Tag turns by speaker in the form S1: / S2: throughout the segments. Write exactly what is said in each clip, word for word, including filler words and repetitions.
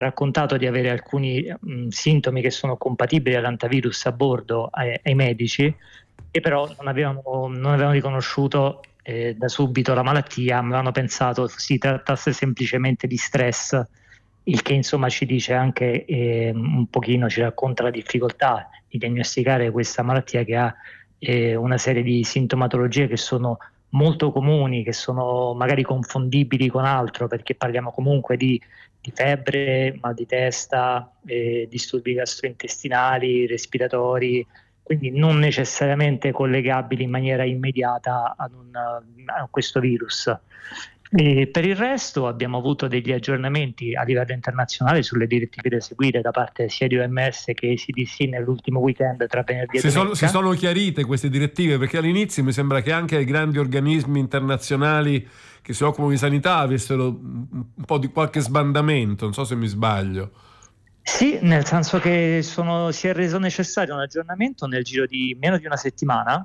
S1: raccontato di avere alcuni mh, sintomi che sono compatibili all'antivirus a bordo ai, ai medici, e però non avevamo, non avevamo riconosciuto eh, da subito la malattia, ma avevano pensato si trattasse semplicemente di stress, il che insomma ci dice anche eh, un pochino, ci racconta la difficoltà di diagnosticare questa malattia, che ha eh, una serie di sintomatologie che sono molto comuni, che sono magari confondibili con altro, perché parliamo comunque di, di febbre, mal di testa, eh, disturbi gastrointestinali, respiratori, quindi non necessariamente collegabili in maniera immediata ad un, a questo virus. E per il resto abbiamo avuto degli aggiornamenti a livello internazionale sulle direttive da seguire da parte sia di O M S che C D C nell'ultimo weekend tra venerdì e
S2: Si sono,
S1: domenica.
S2: si sono chiarite queste direttive, perché all'inizio mi sembra che anche i grandi organismi internazionali che si occupano di sanità avessero un un po' di qualche sbandamento, non so se mi sbaglio.
S1: Sì, nel senso che sono, si è reso necessario un aggiornamento nel giro di meno di una settimana,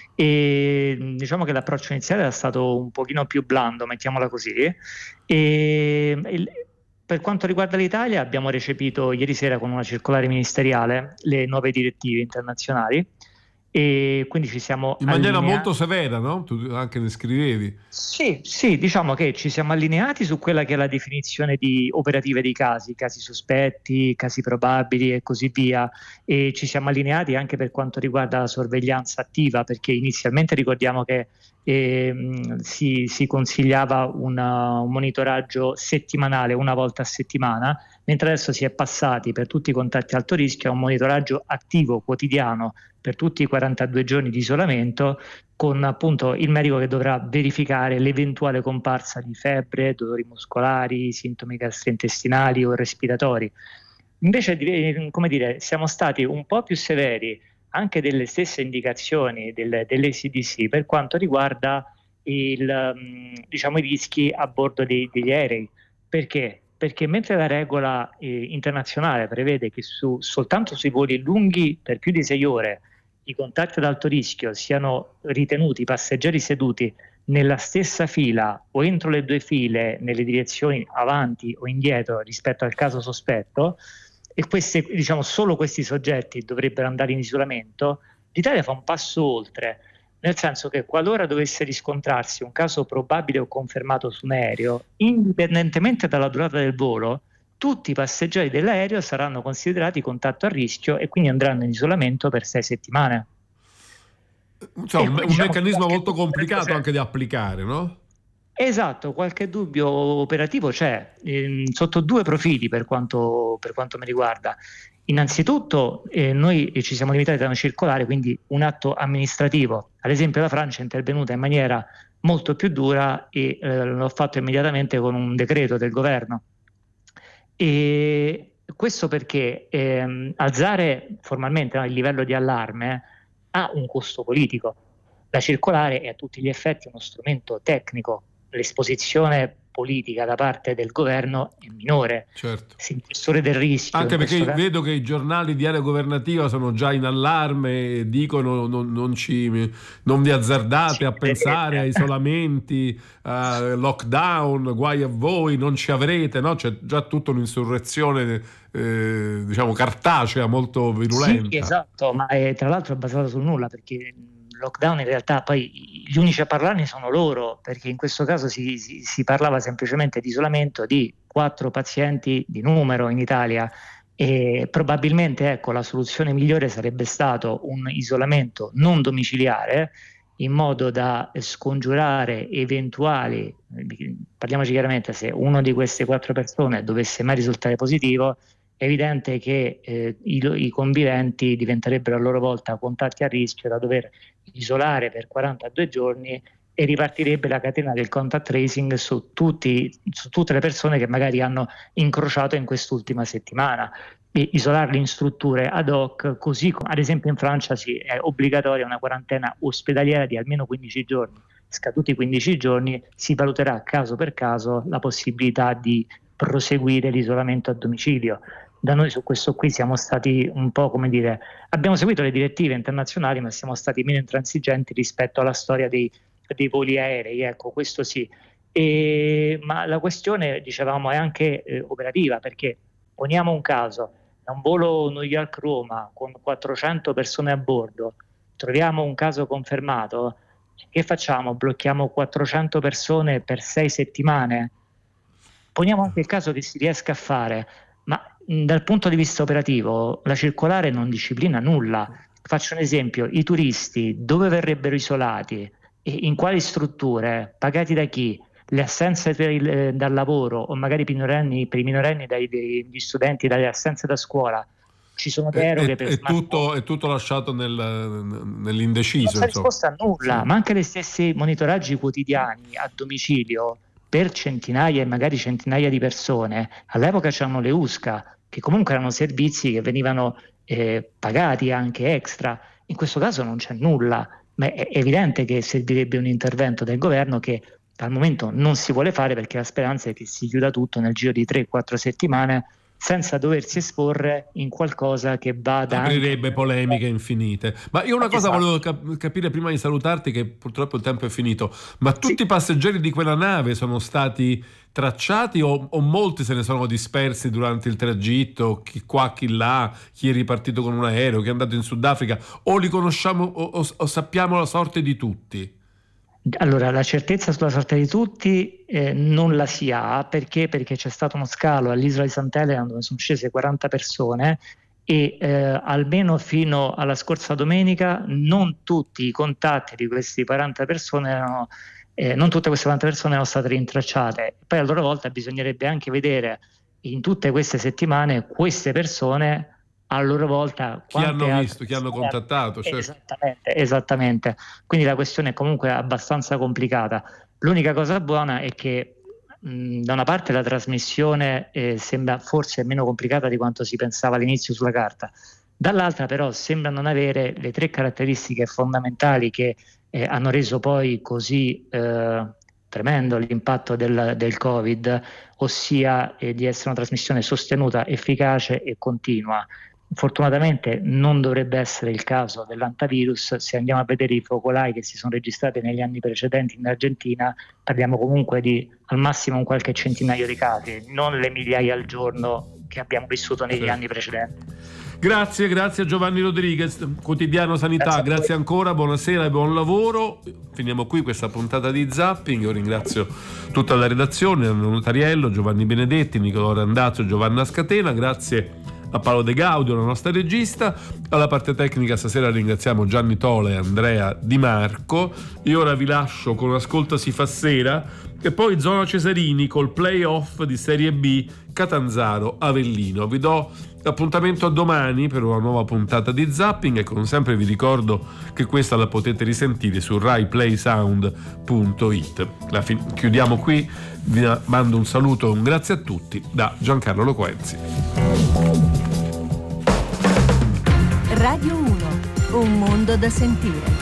S1: e mh, diciamo che l'approccio iniziale era stato un pochino più blando, mettiamola così, e il- per quanto riguarda l'Italia abbiamo recepito ieri sera con una circolare ministeriale le nuove direttive internazionali, e quindi ci siamo
S2: In maniera molto
S1: allineati.
S2: severa, no? Tu anche ne scrivevi.
S1: Sì, sì, diciamo che ci siamo allineati su quella che è la definizione di operative dei casi, casi sospetti, casi probabili e così via, e ci siamo allineati anche per quanto riguarda la sorveglianza attiva, perché inizialmente ricordiamo che ehm, si, si consigliava una- un monitoraggio settimanale, una volta a settimana, mentre adesso si è passati per tutti i contatti a alto rischio a un monitoraggio attivo quotidiano per tutti i quarantadue giorni di isolamento, con appunto il medico che dovrà verificare l'eventuale comparsa di febbre, dolori muscolari, sintomi gastrointestinali o respiratori. Invece, di- come dire, siamo stati un po' più severi anche delle stesse indicazioni del, delle C D C per quanto riguarda il, mh, diciamo, i rischi a bordo dei- degli aerei. Perché? Perché mentre la regola eh, internazionale prevede che su- soltanto sui voli lunghi per più di sei ore i contatti ad alto rischio siano ritenuti passeggeri seduti nella stessa fila o entro le due file nelle direzioni avanti o indietro rispetto al caso sospetto, e queste, diciamo, solo questi soggetti dovrebbero andare in isolamento, l'Italia fa un passo oltre, nel senso che qualora dovesse riscontrarsi un caso probabile o confermato su un aereo, indipendentemente dalla durata del volo, tutti i passeggeri dell'aereo saranno considerati contatto a rischio e quindi andranno in isolamento per sei settimane. E
S2: Insomma, un,
S1: qui
S2: un
S1: diciamo che
S2: meccanismo
S1: qualche
S2: molto
S1: dubbio operativo
S2: complicato
S1: c'è.
S2: anche da applicare, no?
S1: Esatto, qualche dubbio operativo c'è, ehm, sotto due profili per quanto, per quanto mi riguarda. Innanzitutto, eh, noi ci siamo limitati a una circolare, quindi un atto amministrativo. Ad esempio, la Francia è intervenuta in maniera molto più dura e eh, l'ho fatto immediatamente con un decreto del governo. E questo perché ehm, alzare formalmente, no, il livello di allarme ha un costo politico. La circolare è a tutti gli effetti uno strumento tecnico, l'esposizione politica da parte del governo è minore.
S2: Certo.
S1: Se il gestore del rischio, in
S2: Anche
S1: questo
S2: perché
S1: caso,
S2: vedo che i giornali di area governativa sono già in allarme e dicono non, non, ci, non vi azzardate
S1: ci
S2: a pensare a
S1: crederebbe.
S2: isolamenti, a lockdown, guai a voi, non ci avrete, no? C'è già tutta un'insurrezione, eh, diciamo, cartacea molto
S1: Sì,
S2: virulenta.
S1: esatto, ma è, tra l'altro è basato sul nulla, perché il lockdown in realtà poi gli unici a parlarne sono loro, perché in questo caso si, si- si parlava semplicemente di isolamento di quattro pazienti di numero in Italia, e probabilmente, ecco, la soluzione migliore sarebbe stato un isolamento non domiciliare, in modo da scongiurare eventuali, parliamoci chiaramente, se uno di queste quattro persone dovesse mai risultare positivo, è evidente che eh, i, i conviventi diventerebbero a loro volta contatti a rischio da dover isolare per quarantadue giorni, e ripartirebbe la catena del contact tracing su, tutti, su tutte le persone che magari hanno incrociato in quest'ultima settimana, e isolarli in strutture ad hoc, così come ad esempio in Francia sì, è obbligatoria una quarantena ospedaliera di almeno quindici giorni. Scaduti i quindici giorni si valuterà caso per caso la possibilità di proseguire l'isolamento a domicilio. Da noi su questo qui siamo stati un po', come dire, abbiamo seguito le direttive internazionali, ma siamo stati meno intransigenti rispetto alla storia dei, dei voli aerei, ecco, questo sì. E, ma la questione, dicevamo, è anche eh, operativa, perché Poniamo un caso, un volo New York-Roma con quattrocento persone a bordo, troviamo un caso confermato, che facciamo? Blocchiamo quattrocento persone per sei settimane? Poniamo anche il caso che si riesca a fare, ma mh, dal punto di vista operativo la circolare non disciplina nulla. Faccio un esempio, i turisti dove verrebbero isolati e in quali strutture, pagati da chi? Le assenze per il, eh, dal lavoro o magari per i minorenni, per i minorenni dai, degli studenti dalle assenze da scuola. Ci sono deroghe
S2: è,
S1: per
S2: è, tutto, è tutto lasciato nel, nell'indeciso.
S1: Non c'è risposta a nulla,
S2: sì.
S1: Ma anche gli stessi monitoraggi quotidiani a domicilio per centinaia e magari centinaia di persone. All'epoca c'erano le U S C A, che comunque erano servizi che venivano eh, pagati anche extra. In questo caso non c'è nulla, ma è evidente che servirebbe un intervento del governo che al momento non si vuole fare, perché la speranza è che si chiuda tutto nel giro di tre quattro settimane senza doversi esporre in qualcosa che vada
S2: aprirebbe
S1: anche...
S2: polemiche infinite. Ma io una cosa
S1: esatto.
S2: volevo cap- capire prima di salutarti, che purtroppo il tempo è finito, ma tutti
S1: sì.
S2: i passeggeri di quella nave sono stati tracciati o, o molti se ne sono dispersi durante il tragitto, chi qua chi là, chi è ripartito con un aereo, chi è andato in Sudafrica, o li conosciamo o, o, o sappiamo la sorte di tutti?
S1: Allora, la certezza sulla sorte di tutti eh, non la si ha, perché? Perché c'è stato uno scalo all'isola di Sant'Elena dove sono scese quaranta persone e eh, almeno fino alla scorsa domenica non tutti i contatti di queste quaranta persone erano, eh, non tutte queste quaranta persone erano state rintracciate. Poi a loro volta bisognerebbe anche vedere in tutte queste settimane queste persone a loro volta
S2: chi hanno visto, chi hanno contattato, certo.
S1: esattamente, esattamente. Quindi la questione è comunque abbastanza complicata. L'unica cosa buona è che mh, da una parte la trasmissione eh, sembra forse meno complicata di quanto si pensava all'inizio sulla carta, dall'altra però sembra non avere le tre caratteristiche fondamentali che eh, hanno reso poi così eh, tremendo l'impatto del, del Covid, ossia eh, di essere una trasmissione sostenuta, efficace e continua. Fortunatamente non dovrebbe essere il caso dell'antivirus. Se andiamo a vedere i focolai che si sono registrati negli anni precedenti in Argentina, parliamo comunque di al massimo un qualche centinaio di casi, non le migliaia al giorno che abbiamo vissuto negli sì. anni precedenti.
S2: Grazie, grazie a Giovanni Rodriguez, Quotidiano Sanità, grazie, grazie ancora, buonasera e buon lavoro. Finiamo qui questa puntata di Zapping. Io ringrazio tutta la redazione, Anna Notariello, Giovanni Benedetti, Nicolò Randazzo, Giovanna Scatena, grazie a Paolo De Gaudio, la nostra regista. Alla parte tecnica stasera ringraziamo Gianni Tola e Andrea Di Marco. Io ora vi lascio con Ascolta si fa sera e poi Zona Cesarini col playoff di Serie B Catanzaro Avellino. Vi do appuntamento a domani per una nuova puntata di Zapping e come sempre vi ricordo che questa la potete risentire su rai play sound punto it. La fi- chiudiamo qui, vi mando un saluto e un grazie a tutti da Giancarlo Loquenzi.
S3: Radio uno, un mondo da sentire.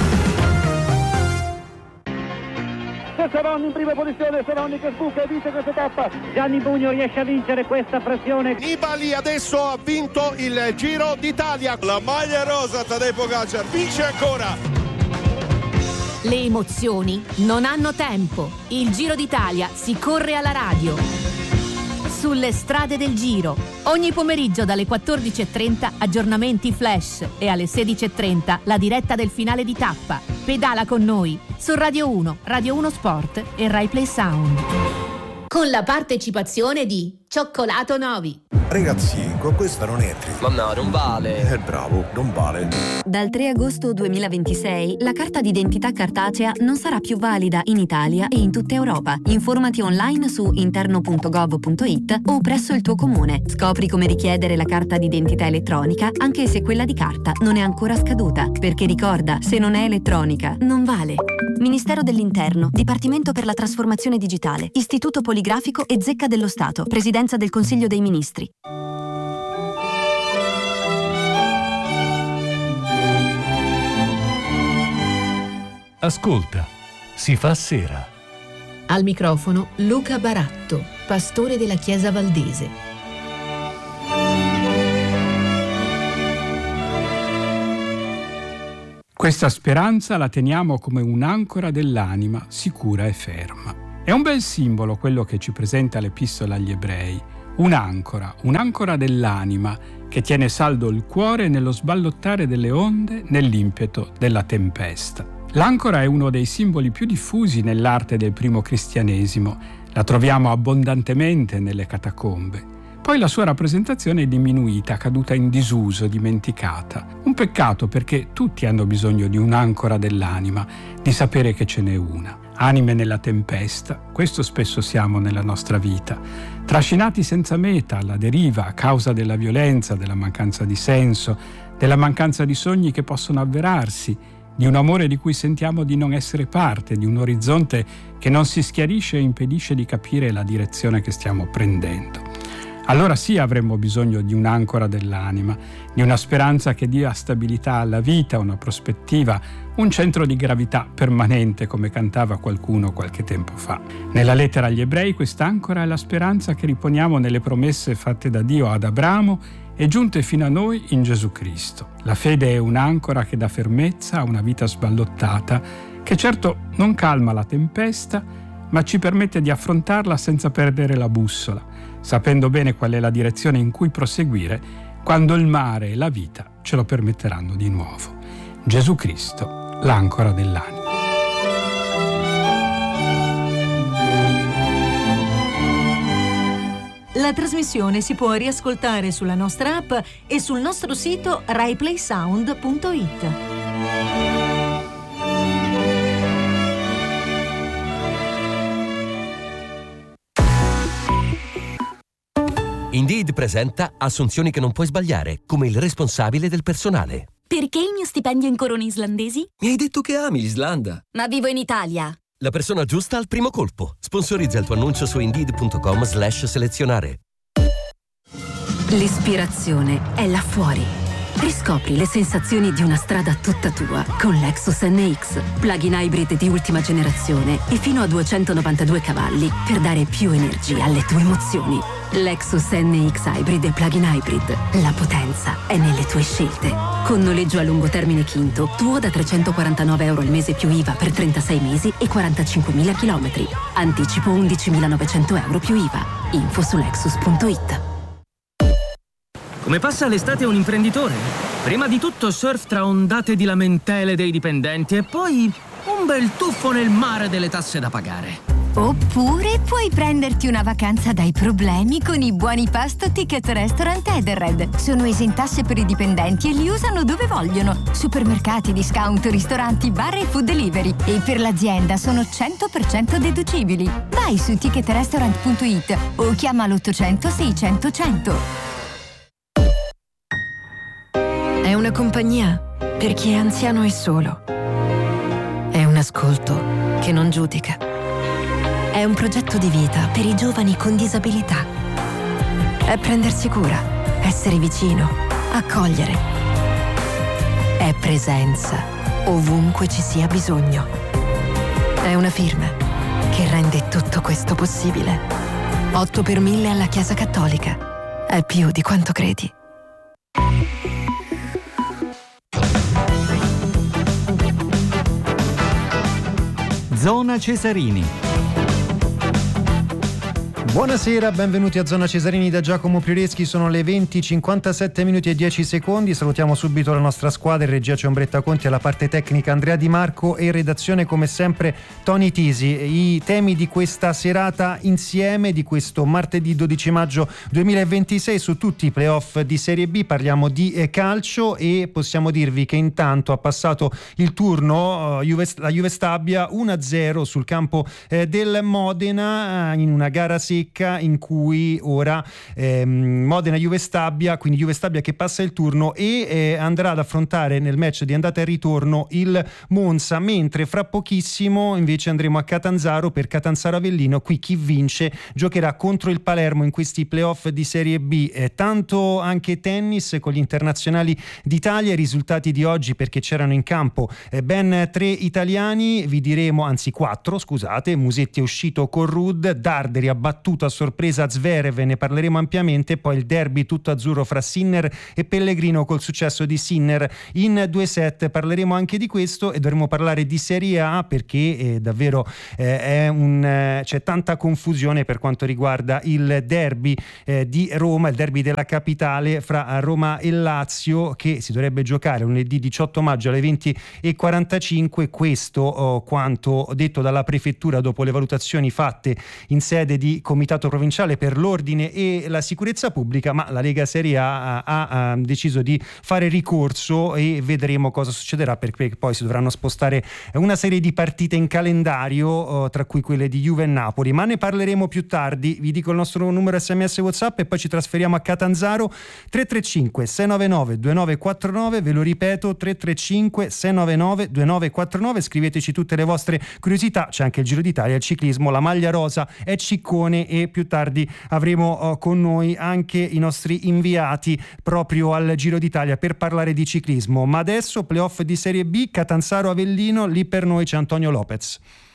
S4: Seronni in prima posizione, Seronni che sbuca e vince questa tappa. Gianni Bugno riesce a vincere questa frazione.
S5: Nibali adesso ha vinto il Giro d'Italia. La maglia rosa, Tadej Pogačar vince ancora.
S3: Le emozioni non hanno tempo. Il Giro d'Italia si corre alla radio. Sulle strade del Giro. Ogni pomeriggio dalle quattordici e trenta aggiornamenti flash e alle sedici e trenta la diretta del finale di tappa. Pedala con noi su Radio uno, Radio uno Sport e Rai Play Sound. Con la partecipazione di Cioccolato Novi.
S6: Ragazzi, con questa non entri.
S7: Ma no, non vale.
S6: È bravo, non vale.
S8: Dal tre agosto duemilaventisei la carta d'identità cartacea non sarà più valida in Italia e in tutta Europa. Informati online su interno punto gov punto it o presso il tuo comune. Scopri come richiedere la carta d'identità elettronica anche se quella di carta non è ancora scaduta. Perché ricorda, se non è elettronica, non vale. Ministero dell'Interno, Dipartimento per la Trasformazione Digitale, Istituto Poligrafico e Zecca dello Stato, Presidenza del Consiglio dei Ministri.
S9: Ascolta, si fa sera.
S3: Al microfono Luca Baratto, pastore della Chiesa Valdese.
S10: Questa speranza la teniamo come un'ancora dell'anima, sicura e ferma. È un bel simbolo quello che ci presenta l'Epistola agli Ebrei, Un'ancora, un'ancora dell'anima che tiene saldo il cuore nello sballottare delle onde, nell'impeto della tempesta. L'ancora è uno dei simboli più diffusi nell'arte del primo cristianesimo. La troviamo abbondantemente nelle catacombe. Poi la sua rappresentazione è diminuita, caduta in disuso, dimenticata. Un peccato, perché tutti hanno bisogno di un'ancora dell'anima, di sapere che ce n'è una. Anime nella tempesta, questo spesso siamo nella nostra vita, trascinati senza meta, alla deriva, a causa della violenza, della mancanza di senso, della mancanza di sogni che possono avverarsi, di un amore di cui sentiamo di non essere parte, di un orizzonte che non si schiarisce e impedisce di capire la direzione che stiamo prendendo. Allora sì, avremmo bisogno di un'ancora dell'anima, di una speranza che dia stabilità alla vita, una prospettiva, un centro di gravità permanente, come cantava qualcuno qualche tempo fa. Nella lettera agli Ebrei quest'ancora è la speranza che riponiamo nelle promesse fatte da Dio ad Abramo e giunte fino a noi in Gesù Cristo. La fede è un'ancora che dà fermezza a una vita sballottata, che certo non calma la tempesta, ma ci permette di affrontarla senza perdere la bussola, sapendo bene qual è la direzione in cui proseguire quando il mare e la vita ce lo permetteranno di nuovo. Gesù Cristo, l'ancora dell'anima.
S7: La trasmissione si può riascoltare sulla nostra app e sul nostro sito rai play sound punto it.
S11: Indeed presenta assunzioni che non puoi sbagliare, come il responsabile del personale.
S12: Perché il mio stipendio in corone islandesi?
S11: Mi hai detto che ami l'Islanda.
S12: Ma vivo in Italia.
S11: La persona giusta al primo colpo. Sponsorizza il tuo annuncio su indeed punto com slash selezionare.
S8: L'ispirazione è là fuori. Riscopri le sensazioni di una strada tutta tua con Lexus N X, plug-in hybrid di ultima generazione e fino a duecentonovantadue cavalli per dare più energia alle tue emozioni. Lexus N X Hybrid e plug-in hybrid. La potenza è nelle tue scelte. Con noleggio a lungo termine Quinto, tuo da trecentoquarantanove euro al mese più I V A per trentasei mesi e quarantacinquemila chilometri. Anticipo undicimilanovecento euro più I V A. Info su lexus punto it.
S13: Come passa l'estate un imprenditore? Prima di tutto surf tra ondate di lamentele dei dipendenti e poi un bel tuffo nel mare delle tasse da pagare.
S14: Oppure puoi prenderti una vacanza dai problemi con i buoni pasto Ticket Restaurant Edenred. Sono esentasse per i dipendenti e li usano dove vogliono. Supermercati, discount, ristoranti, bar e food delivery. E per l'azienda sono cento per cento deducibili. Vai su ticket restaurant punto it o chiama l'ottocento seicento cento.
S15: È una compagnia per chi è anziano e solo. È un ascolto che non giudica. È un progetto di vita per i giovani con disabilità. È prendersi cura, essere vicino, accogliere. È presenza ovunque ci sia bisogno. È una firma che rende tutto questo possibile. otto per mille alla Chiesa Cattolica. È più di quanto credi.
S16: Zona Cesarini. Buonasera, benvenuti a Zona Cesarini da Giacomo Prioreschi, sono le venti, cinquantasette minuti e dieci secondi. Salutiamo subito la nostra squadra, in regia c'è Ombretta Conti, alla parte tecnica Andrea Di Marco e in redazione come sempre Tony Tisi. I temi di questa serata insieme, di questo martedì dodici maggio duemilaventisei, su tutti i playoff di Serie B, parliamo di calcio e possiamo dirvi che intanto ha passato il turno uh, Juve, la Juve Stabia uno a zero sul campo eh, del Modena, in una gara secca in cui ora ehm, Modena Juve Stabia, quindi Juve Stabia che passa il turno e eh, andrà ad affrontare nel match di andata e ritorno il Monza, mentre fra pochissimo invece andremo a Catanzaro per Catanzaro Avellino. Qui chi vince giocherà contro il Palermo in questi playoff di Serie B. Eh, tanto anche tennis con gli internazionali d'Italia, i risultati di oggi perché c'erano in campo eh, ben tre italiani, vi diremo, anzi quattro scusate. Musetti è uscito con Rudd, Darderi ha battuto battuto a sorpresa Zverev, ne parleremo ampiamente, poi il derby tutto azzurro fra Sinner e Pellegrino col successo di Sinner in due set, parleremo anche di questo e dovremo parlare di Serie A perché eh, davvero eh, è un, eh, c'è tanta confusione per quanto riguarda il derby eh, di Roma, il derby della capitale fra Roma e Lazio, che si dovrebbe giocare lunedì diciotto maggio alle venti e quarantacinque. Questo oh, quanto detto dalla prefettura dopo le valutazioni fatte in sede di comitato provinciale per l'ordine e la sicurezza pubblica, ma la Lega Serie A ha, ha, ha deciso di fare ricorso e vedremo cosa succederà, perché poi si dovranno spostare una serie di partite in calendario, oh, tra cui quelle di Juve e Napoli, ma ne parleremo più tardi. Vi dico il nostro numero sms WhatsApp e poi ci trasferiamo a Catanzaro: tre tre cinque sei nove nove due nove quattro nove, ve lo ripeto, tre tre cinque sei nove nove due nove quattro nove. Scriveteci tutte le vostre curiosità, c'è anche il Giro d'Italia, il ciclismo, la maglia rosa è Ciccone e più tardi avremo oh, con noi anche i nostri inviati proprio al Giro d'Italia per parlare di ciclismo. Ma adesso playoff di Serie B, Catanzaro Avellino, lì per noi c'è Antonio Lopez.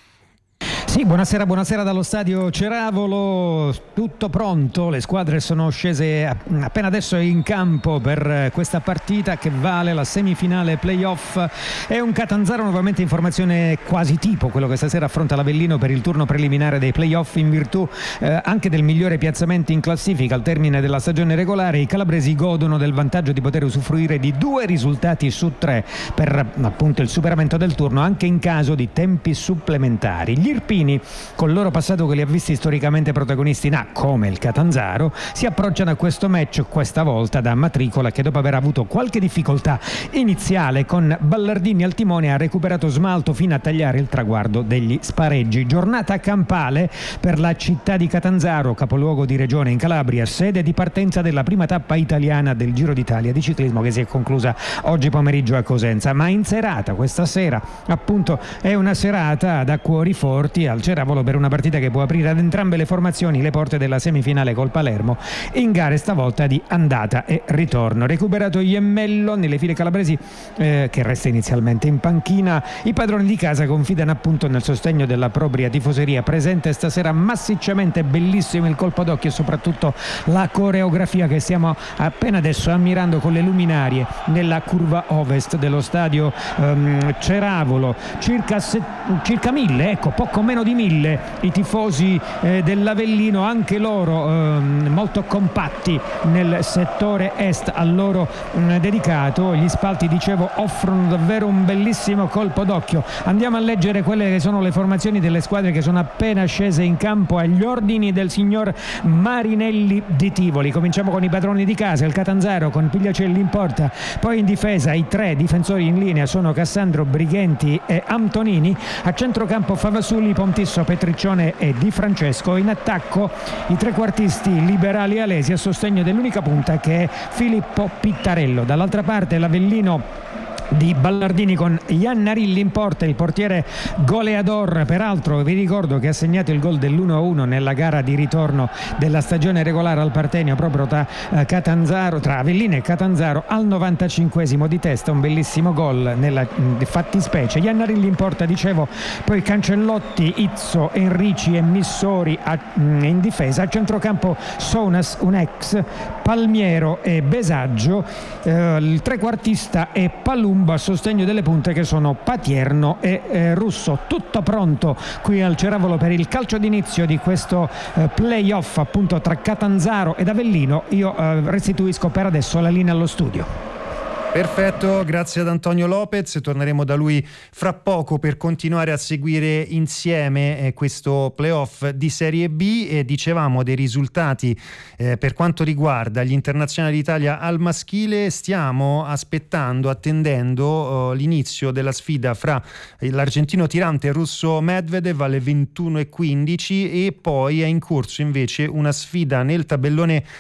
S17: Sì, buonasera, buonasera dallo stadio Ceravolo, tutto pronto, le squadre sono scese appena adesso in campo per questa partita che vale la semifinale playoff. È un Catanzaro nuovamente in formazione quasi tipo quello che stasera affronta l'Avellino per il turno preliminare dei playoff in virtù eh, anche del migliore piazzamento in classifica al termine della stagione regolare. I calabresi godono del vantaggio di poter usufruire di due risultati su tre per appunto il superamento del turno anche in caso di tempi supplementari. Gli irpini, col loro passato che li ha visti storicamente protagonisti in A come il Catanzaro, si approcciano a questo match questa volta da matricola che dopo aver avuto qualche difficoltà iniziale con Ballardini al timone ha recuperato smalto fino a tagliare il traguardo degli spareggi. Giornata campale per la città di Catanzaro, capoluogo di regione in Calabria, sede di partenza della prima tappa italiana del Giro d'Italia di ciclismo che si è conclusa oggi pomeriggio a Cosenza, ma in serata questa sera appunto è una serata da cuori forti al Ceravolo per una partita che può aprire ad entrambe le formazioni le porte della semifinale col Palermo in gare stavolta di andata e ritorno. Recuperato Iemmello nelle file calabresi eh, che resta inizialmente in panchina, i padroni di casa confidano appunto nel sostegno della propria tifoseria presente stasera massicciamente. Bellissimo il colpo d'occhio e soprattutto la coreografia che stiamo appena adesso ammirando con le luminarie nella curva ovest dello stadio ehm, Ceravolo. Circa, se, circa mille, ecco, poco meno di mille i tifosi eh, dell'Avellino, anche loro eh, molto compatti nel settore est a loro mh, dedicato. Gli spalti, dicevo, offrono davvero un bellissimo colpo d'occhio. Andiamo a leggere quelle che sono le formazioni delle squadre che sono appena scese in campo agli ordini del signor Marinelli di Tivoli. Cominciamo con i padroni di casa, il Catanzaro con Pigliacelli in porta, poi in difesa i tre difensori in linea sono Cassandro, Brighenti e Antonini, a centrocampo Favasuli, Pontisso, Petriccione e Di Francesco, in attacco i trequartisti Liberali e Alesi a sostegno dell'unica punta che è Filippo Pittarello. Dall'altra parte l'Avellino di Ballardini con Iannarilli in porta, il portiere goleador, peraltro vi ricordo che ha segnato il gol dell'uno a uno nella gara di ritorno della stagione regolare al Partenio proprio tra eh, Catanzaro, tra Avellino e Catanzaro al novantacinquesimo di testa, un bellissimo gol nella mh, fattispecie. Iannarilli in porta, dicevo, poi Cancellotti, Izzo, Enrici e Missori a, mh, in difesa, a centrocampo Sonas, un ex, Palmiero e Besaggio, eh, il trequartista è Palumbo a sostegno delle punte che sono Patierno e eh, Russo. Tutto pronto qui al Ceravolo per il calcio d'inizio di questo eh, playoff appunto tra Catanzaro ed Avellino. Io eh, restituisco per adesso la linea allo studio.
S16: Perfetto, grazie ad Antonio Lopez, torneremo da lui fra poco per continuare a seguire insieme eh, questo playoff di Serie B. E dicevamo dei risultati eh, per quanto riguarda gli internazionali d'Italia al maschile. Stiamo aspettando, attendendo oh, l'inizio della sfida fra l'argentino tirante e il russo Medvedev alle ventuno e quindici, e poi è in corso invece una sfida nel tabellone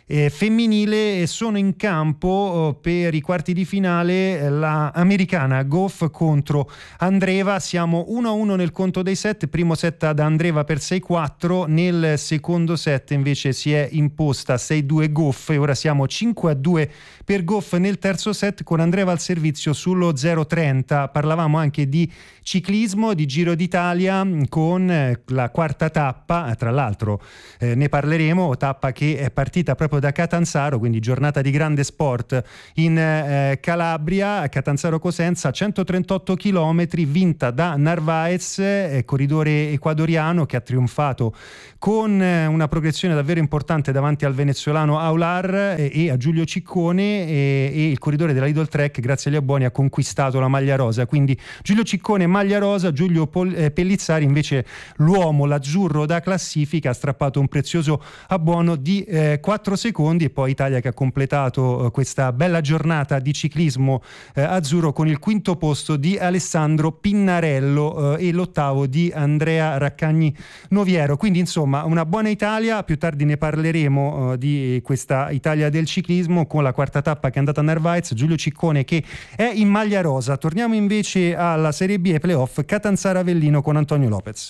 S16: Eh, femminile. Sono in campo oh, per i quarti di finale eh, la americana Gauff contro Andreeva. Siamo uno a uno nel conto dei set, primo set ad Andreeva per sei quattro, nel secondo set invece si è imposta sei due Gauff e ora siamo cinque a due per Gauff nel terzo set, con Andreeva al servizio sullo zero trenta. Parlavamo anche di ciclismo, di Giro d'Italia con eh, la quarta tappa, tra l'altro eh, ne parleremo, tappa che è partita proprio da Catanzaro, quindi giornata di grande sport in eh, Calabria, Catanzaro Cosenza, centotrentotto chilometri, vinta da Narvaez, eh, corridore ecuadoriano che ha trionfato con eh, una progressione davvero importante davanti al venezuelano Aular eh, e a Giulio Ciccone, e, e il corridore della Lidl Trek grazie agli abboni ha conquistato la maglia rosa, quindi Giulio Ciccone maglia rosa, Giulio Pol- eh, Pellizzari invece l'uomo, l'azzurro da classifica, ha strappato un prezioso abbuono di eh, quattro secondi, e poi Italia che ha completato eh, questa bella giornata di ciclismo eh, azzurro con il quinto posto di Alessandro Pinnarello eh, e l'ottavo di Andrea Raccagni Noviero. Quindi insomma una buona Italia, più tardi ne parleremo eh, di questa Italia del ciclismo con la quarta tappa che è andata a Narvaez, Giulio Ciccone che è in maglia rosa. Torniamo invece alla Serie B e playoff, Catanzaro Avellino con Antonio Lopez.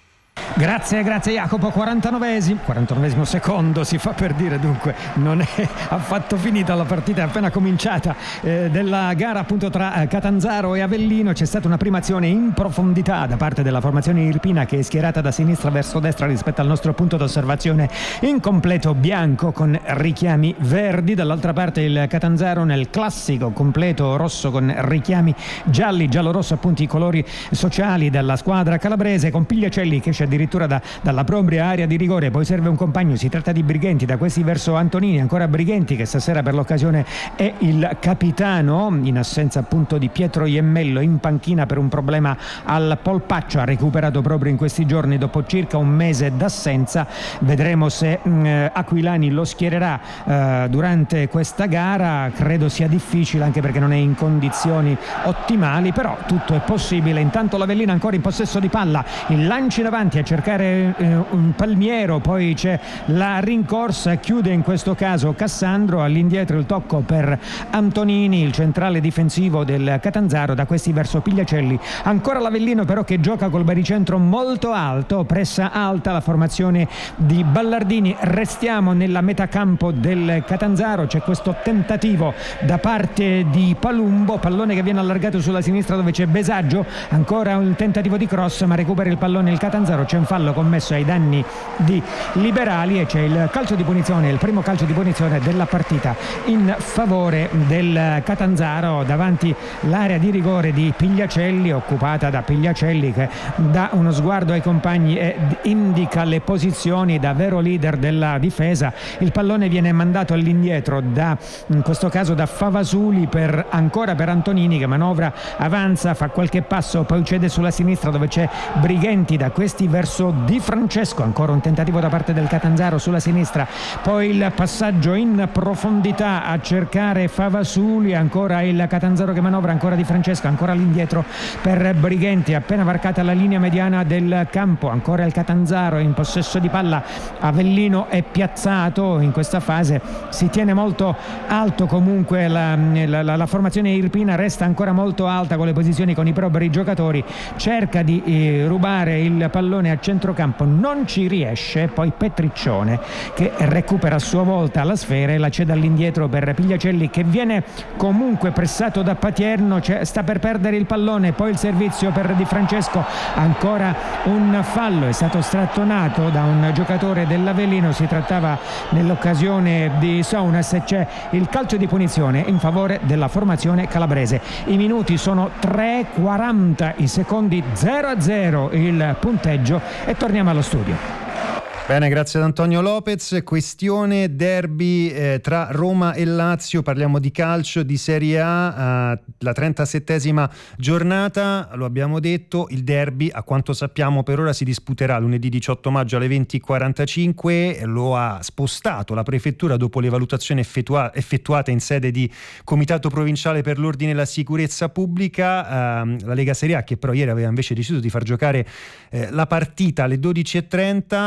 S17: Grazie, grazie Jacopo. quarantanovesimo, quarantanovesimo secondo si fa per dire, dunque non è affatto finita la partita, è appena cominciata, eh, della gara appunto tra eh, Catanzaro e Avellino. C'è stata una prima azione in profondità da parte della formazione irpina che è schierata da sinistra verso destra rispetto al nostro punto d'osservazione in completo bianco con richiami verdi, dall'altra parte il Catanzaro nel classico completo rosso con richiami gialli, giallo-rosso appunto i colori sociali della squadra calabrese, con Pigliacelli che esce addirittura da, dalla propria area di rigore, poi serve un compagno, si tratta di Brighenti, da questi verso Antonini, ancora Brighenti che stasera per l'occasione è il capitano, in assenza appunto di Pietro Iemmello in panchina per un problema al polpaccio, ha recuperato proprio in questi giorni dopo circa un mese d'assenza. Vedremo se mh, Aquilani lo schiererà uh, durante questa gara, credo sia difficile anche perché non è in condizioni ottimali, però tutto è possibile. Intanto l'Avellino ancora in possesso di palla, il lancio in avanti a cercare eh, un Palmiero, poi c'è la rincorsa, chiude in questo caso Cassandro, all'indietro il tocco per Antonini, il centrale difensivo del Catanzaro, da questi verso Pigliacelli, ancora l'Avellino però che gioca col baricentro molto alto, pressa alta la formazione di Ballardini. Restiamo nella metà campo del Catanzaro, c'è questo tentativo da parte di Palumbo, pallone che viene allargato sulla sinistra dove c'è Besaggio, ancora un tentativo di cross ma recupera il pallone il Catanzaro, c'è un fallo commesso ai danni di Liberali e c'è il calcio di punizione, il primo calcio di punizione della partita in favore del Catanzaro, davanti l'area di rigore di Pigliacelli, occupata da Pigliacelli che dà uno sguardo ai compagni e indica le posizioni da vero leader della difesa. Il pallone viene mandato all'indietro da, in questo caso da Favasuli, per ancora per Antonini che manovra, avanza, fa qualche passo, poi cede sulla sinistra dove c'è Brighenti, da questi verso Di Francesco, ancora un tentativo da parte del Catanzaro sulla sinistra, poi il passaggio in profondità a cercare Favasuli, ancora il Catanzaro che manovra, ancora Di Francesco, ancora all'indietro per Brighenti, appena varcata la linea mediana del campo, ancora il Catanzaro in possesso di palla. Avellino è piazzato in questa fase, si tiene molto alto comunque la, la, la, la formazione irpina, resta ancora molto alta con le posizioni, con i propri giocatori, cerca di eh, rubare il pallone a centrocampo, non ci riesce, poi Petriccione che recupera a sua volta la sfera e la cede all'indietro per Pigliacelli che viene comunque pressato da Patierno, cioè sta per perdere il pallone, poi il servizio per Di Francesco, ancora un fallo, è stato strattonato da un giocatore dell'Avellino, si trattava nell'occasione di Sounas e c'è il calcio di punizione in favore della formazione calabrese. I minuti sono tre quaranta, i secondi zero a zero il punteggio e torniamo allo studio.
S16: Bene, grazie ad Antonio Lopez. Questione derby eh, tra Roma e Lazio, parliamo di calcio, di Serie A, eh, la trentasettesima giornata, lo abbiamo detto, il derby a quanto sappiamo per ora si disputerà lunedì diciotto maggio alle venti e quarantacinque, lo ha spostato la prefettura dopo le valutazioni effettua- effettuate in sede di Comitato Provinciale per l'Ordine e la Sicurezza Pubblica. Eh, la Lega Serie A, che però ieri aveva invece deciso di far giocare eh, la partita alle dodici e trenta, eh,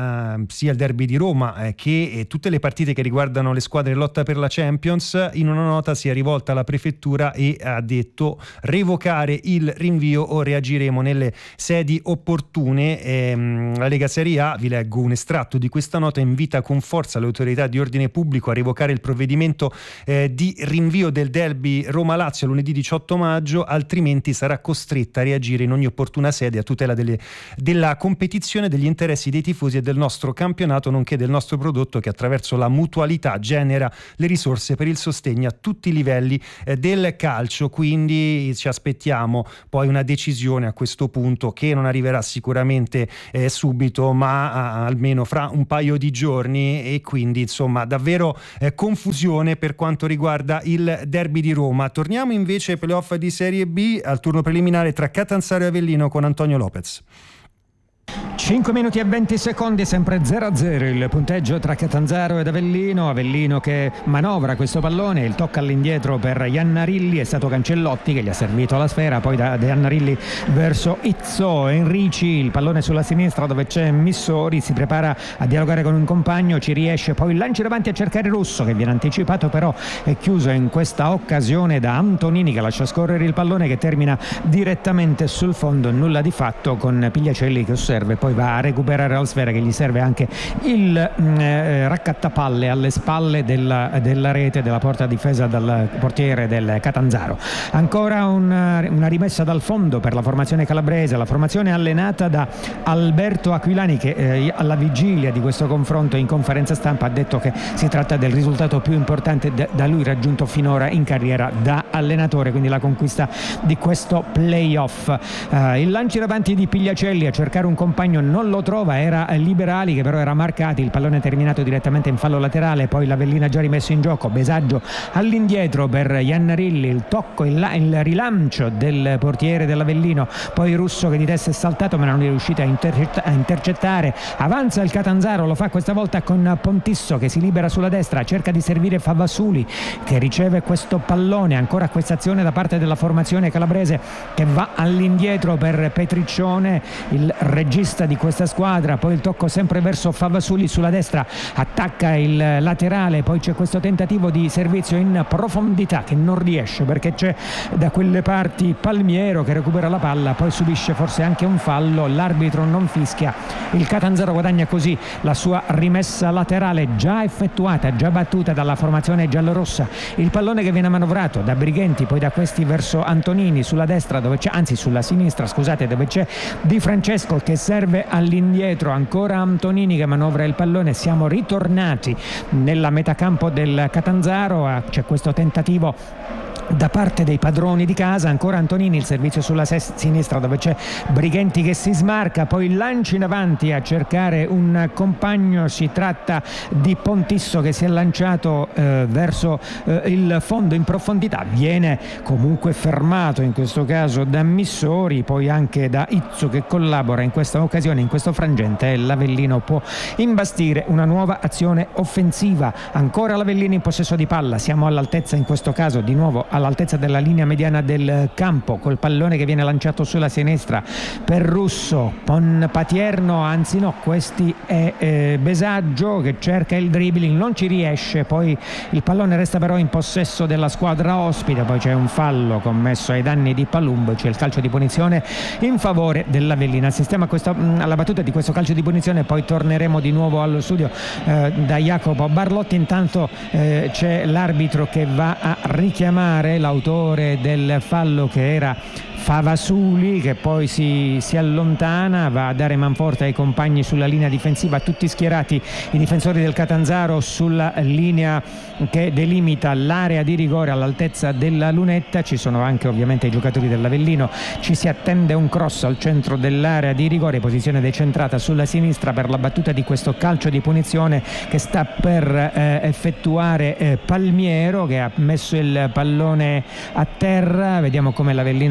S16: uh, sia il derby di Roma eh, che eh, tutte le partite che riguardano le squadre in lotta per la Champions. In una nota si è rivolta alla prefettura e ha detto revocare il rinvio o reagiremo nelle sedi opportune. Ehm, la Lega Serie A, vi leggo un estratto di questa nota, invita con forza le autorità di ordine pubblico a revocare il provvedimento eh, di rinvio del derby Roma-Lazio lunedì diciotto maggio, altrimenti sarà costretta a reagire in ogni opportuna sede a tutela delle, della competizione, degli interessi dei tifosi e del nostro campionato, nonché del nostro prodotto che attraverso la mutualità genera le risorse per il sostegno a tutti i livelli eh, del calcio. Quindi ci aspettiamo poi una decisione a questo punto che non arriverà sicuramente eh, subito, ma a, almeno fra un paio di giorni, e quindi insomma davvero eh, confusione per quanto riguarda il derby di Roma. Torniamo invece ai playoff di Serie B, al turno preliminare tra Catanzaro e Avellino con Antonio Lopez.
S17: cinque minuti e venti secondi, sempre zero a zero il punteggio tra Catanzaro ed Avellino. Avellino che manovra questo pallone, il tocco all'indietro per Iannarilli, è stato Cancellotti che gli ha servito la sfera, poi da Iannarilli verso Izzo, Enrici, il pallone sulla sinistra dove c'è Missori, si prepara a dialogare con un compagno, ci riesce, poi lanci davanti a cercare Russo che viene anticipato, però è chiuso in questa occasione da Antonini che lascia scorrere il pallone che termina direttamente sul fondo, nulla di fatto, con Pigliacelli che osserva, poi va a recuperare la sfera che gli serve anche il eh, raccattapalle alle spalle della, della rete della porta difesa dal portiere del Catanzaro. Ancora una, una rimessa dal fondo per la formazione calabrese, la formazione allenata da Alberto Aquilani che eh, alla vigilia di questo confronto in conferenza stampa ha detto che si tratta del risultato più importante da, da lui raggiunto finora in carriera da allenatore, quindi la conquista di questo playoff. Eh, il lancio davanti di Pigliacelli a cercare un compagno non lo trova, era Liberali che però era marcati, il pallone terminato direttamente in fallo laterale, poi l'Avellina già rimesso in gioco, Besaggio all'indietro per Iannarilli, il tocco, il, la, il rilancio del portiere dell'Avellino, poi Russo che di testa è saltato ma non è riuscito a, intercetta, a intercettare, avanza il Catanzaro, lo fa questa volta con Pontisso che si libera sulla destra, cerca di servire Favasuli che riceve questo pallone, ancora questa azione da parte della formazione calabrese che va all'indietro per Petriccione, il regista di questa squadra, poi il tocco sempre verso Favasuli sulla destra, attacca il laterale, poi c'è questo tentativo di servizio in profondità che non riesce perché c'è da quelle parti Palmiero che recupera la palla, poi subisce forse anche un fallo, l'arbitro non fischia, il Catanzaro guadagna così la sua rimessa laterale già effettuata, già battuta dalla formazione giallorossa, il pallone che viene manovrato da Brighenti, poi da questi verso Antonini sulla destra dove c'è, anzi sulla sinistra scusate, dove c'è Di Francesco che serve all'indietro, ancora Antonini che manovra il pallone, siamo ritornati nella metacampo del Catanzaro, c'è questo tentativo da parte dei padroni di casa, ancora Antonini, il servizio sulla sinistra dove c'è Brighenti che si smarca, poi lanci in avanti a cercare un compagno, si tratta di Pontisso che si è lanciato eh, verso eh, il fondo in profondità, viene comunque fermato in questo caso da Missori, poi anche da Izzo che collabora in questa occasione, in questo frangente, e l'Avellino può imbastire una nuova azione offensiva, ancora l'Avellino in possesso di palla, siamo all'altezza in questo caso di nuovo all'altezza della linea mediana del campo, col pallone che viene lanciato sulla sinistra per Russo, con Patierno, anzi no, questi è eh, Besaggio che cerca il dribbling, non ci riesce, poi il pallone resta però in possesso della squadra ospite, poi c'è un fallo commesso ai danni di Palumbo, c'è il calcio di punizione in favore dell'Avellina. Assistiamo a questa, alla battuta di questo calcio di punizione, poi torneremo di nuovo allo studio eh, da Jacopo Barlotti. Intanto eh, c'è l'arbitro che va a richiamare l'autore del fallo che era Favasuli, che poi si, si allontana, va a dare manforte ai compagni sulla linea difensiva, tutti schierati i difensori del Catanzaro sulla linea che delimita l'area di rigore all'altezza della lunetta, ci sono anche ovviamente i giocatori dell'Avellino, ci si attende un cross al centro dell'area di rigore, posizione decentrata sulla sinistra per la battuta di questo calcio di punizione che sta per eh, effettuare eh, Palmiero, che ha messo il pallone a terra, vediamo come l'Avellino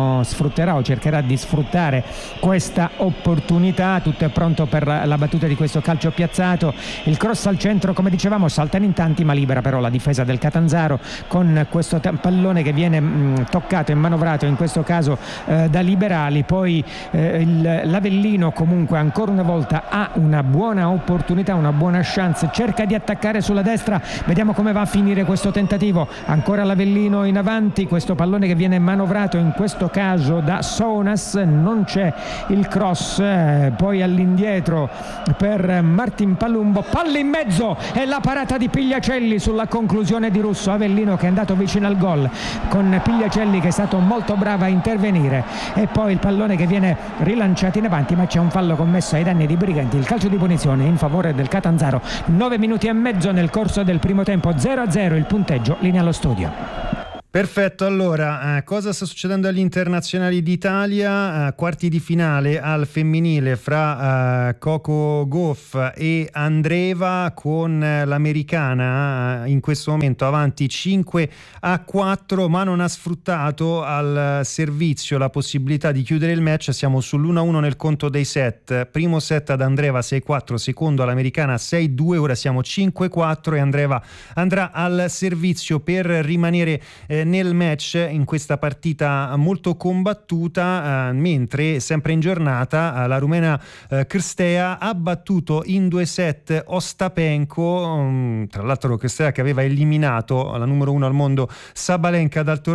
S17: Avellino sfrutterà o cercherà di sfruttare questa opportunità. Tutto è pronto per la battuta di questo calcio piazzato, il cross al centro, come dicevamo, saltano in tanti ma libera però la difesa del Catanzaro con questo t- pallone che viene mh, toccato e manovrato in questo caso eh, da Liberali. Poi eh, il, l'Avellino comunque ancora una volta ha una buona opportunità, una buona chance, cerca di attaccare sulla destra, vediamo come va a finire questo tentativo. Ancora l'Avellino in avanti, questo pallone che viene manovrato in questo caso da Sonas, non c'è il cross, eh, poi all'indietro per Martin Palumbo, palla in mezzo e la parata di Pigliacelli sulla conclusione di Russo. Avellino che è andato vicino al gol con Pigliacelli che è stato molto bravo a intervenire, e poi il pallone che viene rilanciato in avanti, ma c'è un fallo commesso ai danni di Briganti. Il calcio di punizione in favore del Catanzaro. Nove minuti e mezzo nel corso del primo tempo, zero a zero il punteggio, linea allo studio.
S16: Perfetto, allora eh, cosa sta succedendo agli internazionali d'Italia? Eh, quarti di finale al femminile fra eh, Coco Gauff e Andreeva, con eh, l'americana eh, in questo momento avanti cinque a quattro, ma non ha sfruttato al servizio la possibilità di chiudere il match. Siamo sull'uno a uno nel conto dei set, primo set ad Andreeva sei a quattro, secondo all'americana sei a due, ora siamo cinque a quattro e Andreeva andrà al servizio per rimanere eh, nel match in questa partita molto combattuta, eh, mentre sempre in giornata eh, la rumena eh, Crstea ha battuto in due set Ostapenko, um, tra l'altro Crstea che aveva eliminato la numero uno al mondo Sabalenka dal torneo